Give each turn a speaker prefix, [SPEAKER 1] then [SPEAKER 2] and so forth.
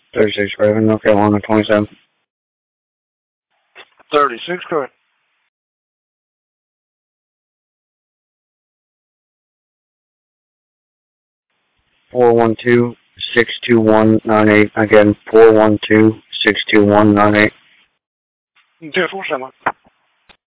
[SPEAKER 1] 36, Raven, North Carolina, 27.
[SPEAKER 2] 36, correct.
[SPEAKER 1] 412-621-98. Again, 412-621-98.
[SPEAKER 2] 10-4, stand by.